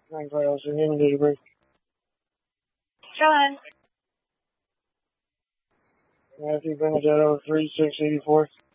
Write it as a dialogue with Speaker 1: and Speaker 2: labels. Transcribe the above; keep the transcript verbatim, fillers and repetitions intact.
Speaker 1: nine five oh seven, name and date of birth.
Speaker 2: John.
Speaker 1: Matthew Benedetto, three six eighty-four.